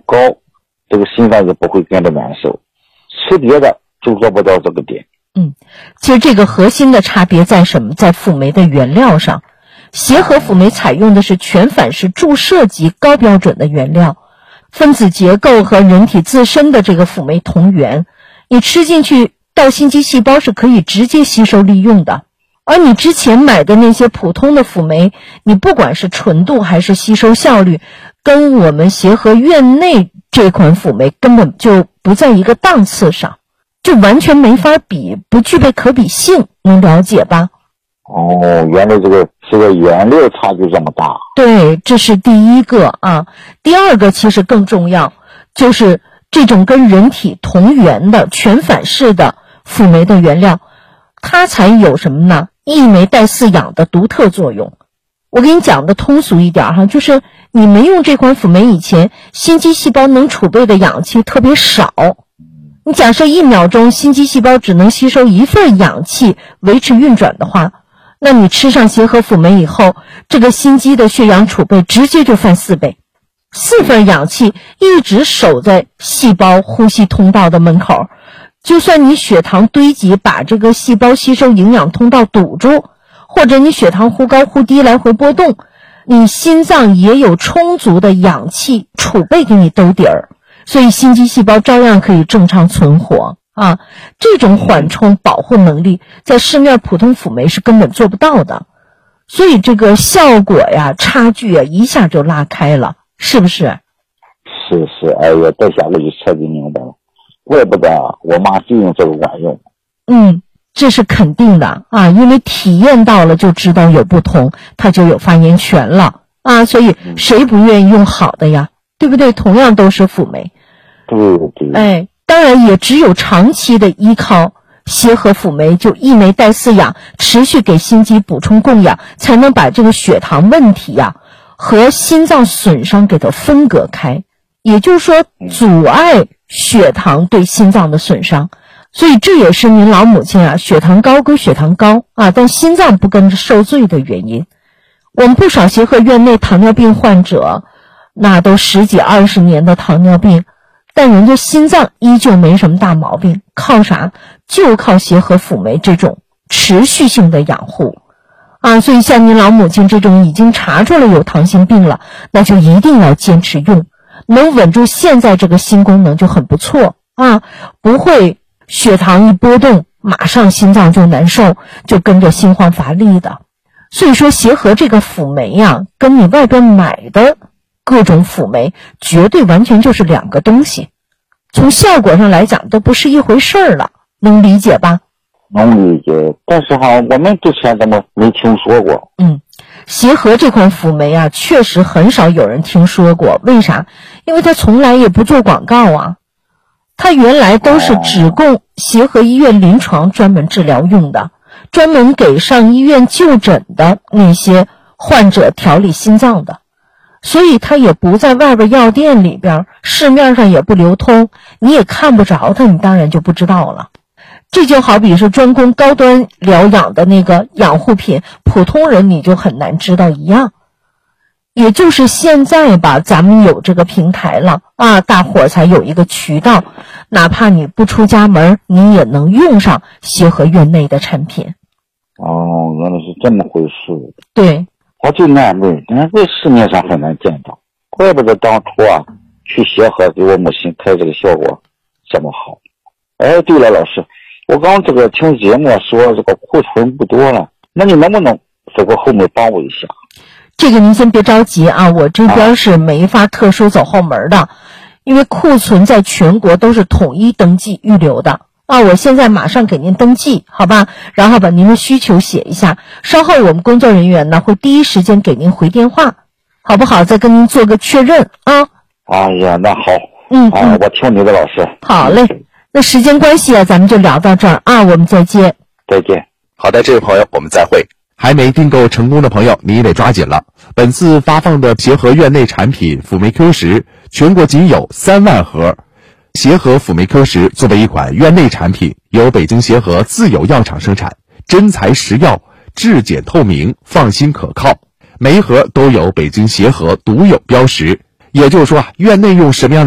高，这个心脏就不会跟着难受，吃别的就做不到这个点。 其实这个核心的差别在什么？在辅酶的原料上。协和辅酶采用的是全反式注射级高标准的原料，分子结构和人体自身的这个辅酶同源，你吃进去到心肌细胞是可以直接吸收利用的。而你之前买的那些普通的辅酶，你不管是纯度还是吸收效率，跟我们协和院内这款辅酶根本就不在一个档次上，就完全没法比，不具备可比性，能了解吧？ 原来这个原料差距这么大。 对，这是第一个啊。第二个其实更重要，就是这种跟人体同源的全反式的辅酶的原料，它才有什么呢？一酶带四氧的独特作用。我给你讲的通俗一点哈，就是你没用这款辅酶以前，心肌细胞能储备的氧气特别少。你假设1秒钟心肌细胞只能吸收1份氧气维持运转的话，那你吃上协和辅酶以后，这个心肌的血氧储备直接就翻4倍，4份氧气一直守在细胞呼吸通道的门口，就算你血糖堆积把这个细胞吸收营养通道堵住，或者你血糖忽高忽低来回波动，你心脏也有充足的氧气储备给你兜底儿，所以心肌细胞照样可以正常存活啊。这种缓冲保护能力在市面普通辅酶是根本做不到的，所以这个效果呀差距啊一下就拉开了，是不是？ 是，哎呀，这下我就彻底明白了，怪不得我妈就用这个管用。 这是肯定的啊，因为体验到了就知道有不同，它就有发言权了啊，所以谁不愿意用好的呀，对不对？同样都是辅酶。对。当然也只有长期的依靠协和辅酶，就一酶带4氧持续给心肌补充供氧，才能把这个血糖问题呀和心脏损伤给它分隔开，也就是说阻碍血糖对心脏的损伤。所以这也是您老母亲啊血糖高归血糖高啊，但心脏不跟着受罪的原因。我们不少协和院内糖尿病患者，那都10几20年的糖尿病，但人家心脏依旧没什么大毛病，靠啥？就靠协和辅酶这种持续性的养护啊。所以像您老母亲这种已经查出来有糖心病了，那就一定要坚持用，能稳住现在这个心功能就很不错啊，不会血糖一波动马上心脏就难受，就跟着心慌乏力的。所以说协和这个辅酶呀，跟你外边买的各种辅酶绝对完全就是2个东西，从效果上来讲都不是一回事儿了，能理解吧？ 能理解，但是我们之前怎么没听说过？ 协和这款辅酶啊，确实很少有人听说过。为啥？因为它从来也不做广告啊，它原来都是只供协和医院临床专门治疗用的，专门给上医院就诊的那些患者调理心脏的，所以它也不在外边药店里边，市面上也不流通，你也看不着它，你当然就不知道了。这就好比是专攻高端疗养的那个养护品，普通人你就很难知道一样。也就是现在吧，咱们有这个平台了啊，大伙儿才有一个渠道，哪怕你不出家门，你也能用上协和院内的产品。 原来是这么回事。 对， 我就纳闷，在市面上很难见到，怪不得当初去协和给我母亲开这个效果这么好。哎，对了，老师，我刚这个听节目说这个库存不多了，那你能不能这个后面帮我一下？ 这个您先别着急啊，我这边是没法特殊走后门的，因为库存在全国都是统一登记预留的啊。我现在马上给您登记，好吧？然后把您的需求写一下，稍后我们工作人员呢会第一时间给您回电话，好不好？再跟您做个确认啊。 哎呀，那好，我听你的，老师。 好嘞，那时间关系啊，咱们就聊到这儿啊，我们再见。 再见。 好的，这位朋友，我们再会。还没订购成功的朋友，你也得抓紧了。本次发放的协和院内产品辅酶 Q10，全国仅有3万盒。协和辅酶 Q10 作为一款院内产品，由北京协和自有药厂生产，真材实药，质检透明，放心可靠。每一盒都有北京协和独有标识，也就是说院内用什么样的